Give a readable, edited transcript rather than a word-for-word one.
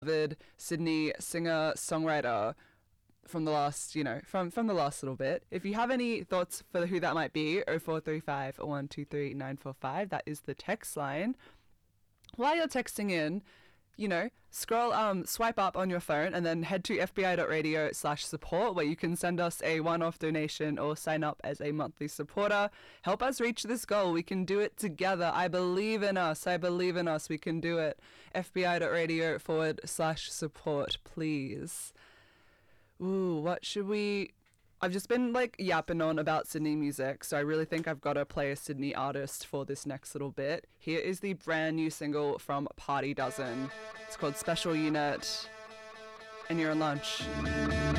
beloved Sydney singer-songwriter from the last, from the last little bit. If you have any thoughts for who that might be, 0435 123 945, that is the text line. While you're texting in, swipe up on your phone and then head to fbi.radio/support, where you can send us a one-off donation or sign up as a monthly supporter. Help us reach this goal. We can do it together. I believe in us. We can do it. fbi.radio/support, please. Ooh, what should we... I've just been yapping on about Sydney music, so I really think I've got to play a Sydney artist for this next little bit. Here is the brand new single from Party Dozen. It's called Special Unit, and you're on lunch.